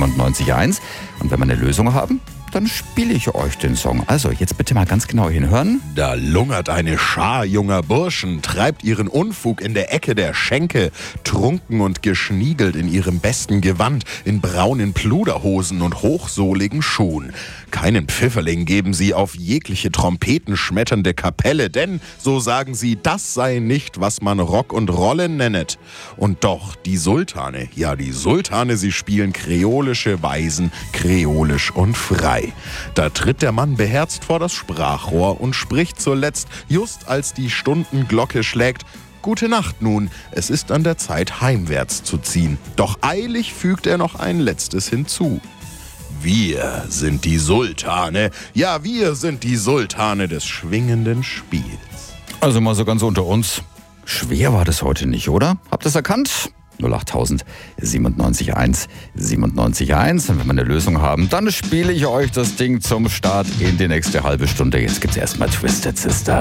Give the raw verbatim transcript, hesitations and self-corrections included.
siebenundneunzig Komma eins. Und wenn wir eine Lösung haben, dann spiele ich euch den Song. Also jetzt bitte mal ganz genau hinhören. Da lungert eine Schar junger Burschen, treibt ihren Unfug in der Ecke der Schenke, trunken und geschniegelt in ihrem besten Gewand, in braunen Pluderhosen und hochsohligen Schuhen. Keinen Pfifferling geben sie auf jegliche trompetenschmetternde Kapelle, denn, so sagen sie, das sei nicht, was man Rock und Rolle nennet. Und doch, die Sultane, ja die Sultane, sie spielen kreolische Weisen, kreolisch und frei. Da tritt der Mann beherzt vor das Sprachrohr und spricht zuletzt, just als die Stundenglocke schlägt: Gute Nacht nun, es ist an der Zeit, heimwärts zu ziehen. Doch eilig fügt er noch ein letztes hinzu. Wir sind die Sultane, ja wir sind die Sultane des schwingenden Spiels. Also mal so ganz unter uns. Schwer war das heute nicht, oder? Habt ihr es erkannt? null acht tausend siebenundneunzig Komma eins siebenundneunzig Komma eins. Und wenn wir eine Lösung haben, dann spiele ich euch das Ding zum Start in die nächste halbe Stunde. Jetzt gibt's erstmal Twisted Sister.